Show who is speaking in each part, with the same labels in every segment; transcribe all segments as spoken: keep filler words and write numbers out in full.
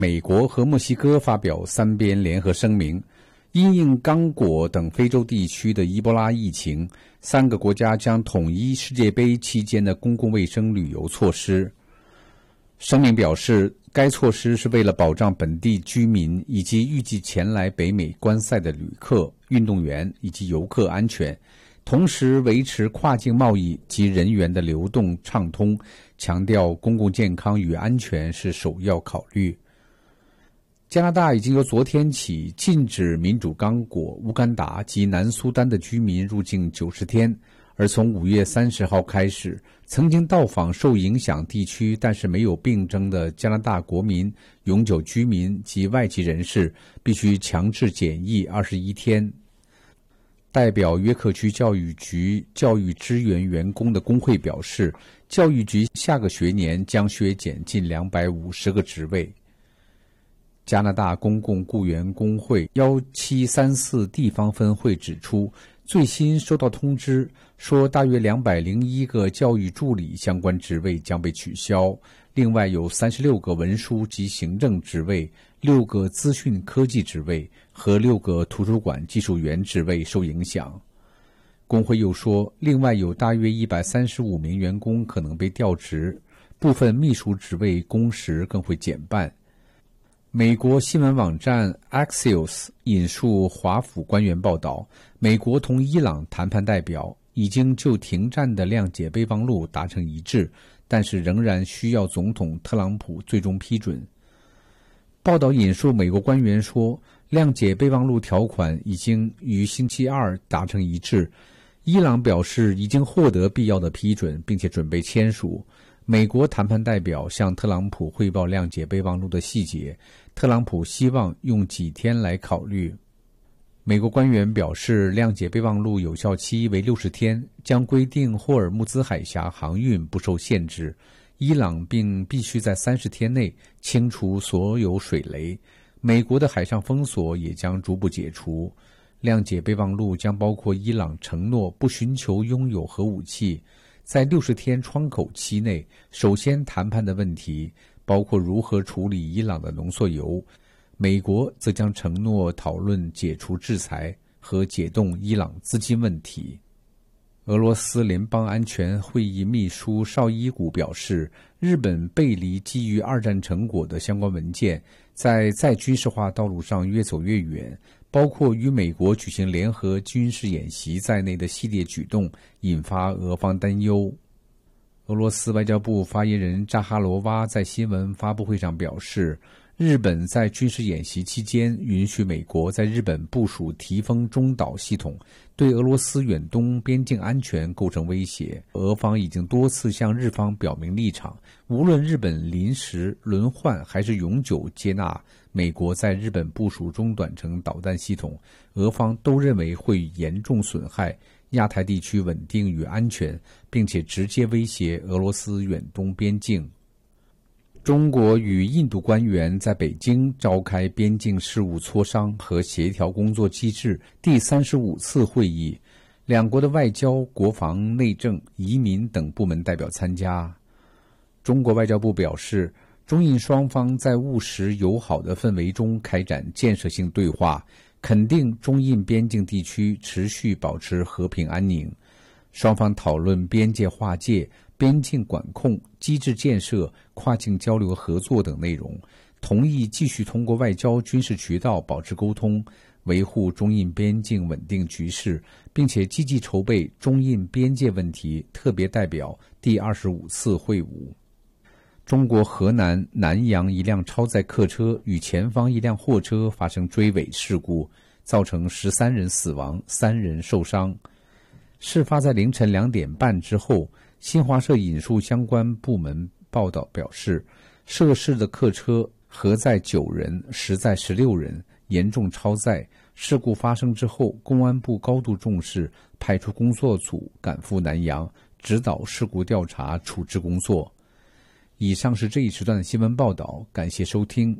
Speaker 1: 美国和墨西哥发表三边联合声明，因应刚果等非洲地区的伊波拉疫情，三个国家将统一世界杯期间的公共卫生旅游措施。声明表示，该措施是为了保障本地居民以及预计前来北美观赛的旅客、运动员以及游客安全，同时维持跨境贸易及人员的流动畅通，强调公共健康与安全是首要考虑。加拿大已经由昨天起禁止民主刚果、乌干达及南苏丹的居民入境九十天，而从五月三十号开始，曾经到访受影响地区但是没有病征的加拿大国民、永久居民及外籍人士必须强制检疫二十一天。代表约克区教育局教育支援员工的工会表示，教育局下个学年将削减近两百五十个职位。加拿大公共雇员工会一七三四地方分会指出，最新收到通知说，大约两百零一个教育助理相关职位将被取消，另外有三十六个文书及行政职位、六个资讯科技职位和六个图书馆技术员职位受影响。工会又说，另外有大约一百三十五名员工可能被调职，部分秘书职位工时更会减半。美国新闻网站 Axios 引述华府官员报道，美国同伊朗谈判代表已经就停战的谅解备忘录达成一致，但是仍然需要总统特朗普最终批准。报道引述美国官员说，谅解备忘录条款已经于星期二达成一致，伊朗表示已经获得必要的批准，并且准备签署。美国谈判代表向特朗普汇报谅解备忘录的细节，特朗普希望用几天来考虑。美国官员表示，谅解备忘录有效期为六十天，将规定霍尔木兹海峡航运不受限制，伊朗并必须在三十天内清除所有水雷，美国的海上封锁也将逐步解除。谅解备忘录将包括伊朗承诺不寻求拥有核武器，在六十天窗口期内首先谈判的问题包括如何处理伊朗的浓缩铀，美国则将承诺讨论解除制裁和解冻伊朗资金问题。俄罗斯联邦安全会议秘书绍伊古表示，日本背离基于二战成果的相关文件，在再军事化道路上越走越远，包括与美国举行联合军事演习在内的系列举动，引发俄方担忧。俄罗斯外交部发言人扎哈罗娃在新闻发布会上表示，日本在军事演习期间允许美国在日本部署提风中导系统，对俄罗斯远东边境安全构成威胁。俄方已经多次向日方表明立场，无论日本临时、轮换还是永久接纳美国在日本部署中短程导弹系统，俄方都认为会严重损害亚太地区稳定与安全，并且直接威胁俄罗斯远东边境。中国与印度官员在北京召开边境事务磋商和协调工作机制第三十五次会议，两国的外交、国防、内政、移民等部门代表参加。中国外交部表示，中印双方在务实友好的氛围中开展建设性对话，肯定中印边境地区持续保持和平安宁。双方讨论边界划界、边境管控、机制建设、跨境交流合作等内容，同意继续通过外交、军事渠道保持沟通，维护中印边境稳定局势，并且积极筹备中印边界问题特别代表第二十五次会晤。中国河南南阳一辆超载客车与前方一辆货车发生追尾事故，造成十三人死亡，三人受伤。事发在凌晨两点半之后，新华社引述相关部门报道表示，涉事的客车核载九人，实载十六人，严重超载。事故发生之后，公安部高度重视，派出工作组赶赴南阳，指导事故调查处置工作。以上是这一时段的新闻报道，感谢收听。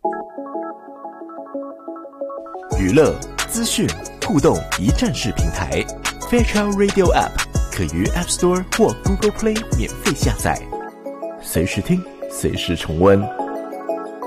Speaker 2: 娱乐、资讯、互动一站式平台 Fairchild Radio App 可于 App Store 或 Google Play 免费下载，随时听，随时重温。